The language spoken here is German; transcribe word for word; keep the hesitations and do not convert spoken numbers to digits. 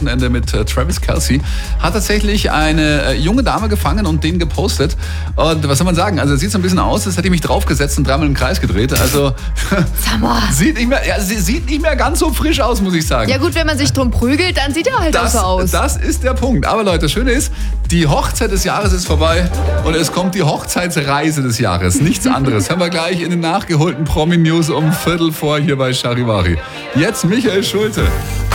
Wochenende mit äh, Travis Kelce, hat tatsächlich eine äh, junge Dame gefangen und den gepostet. Und was soll man sagen? Also, es sieht so ein bisschen aus, als hätte ich mich draufgesetzt und dreimal im Kreis gedreht. Also, sieht nicht mehr, ja, sie sieht nicht mehr ganz so frisch aus, muss ich sagen. Ja gut, wenn man sich drum prügelt, dann sieht er halt Das, auch so aus. das ist der Punkt. Aber Leute, das Schöne ist, die Hochzeit des Jahres ist vorbei und es kommt die Hochzeitsreise des Jahres. Nichts anderes. Hören wir gleich in den nachgeholten Promi-News um Viertel vor hier bei Charivari. Jetzt Michael Schulte.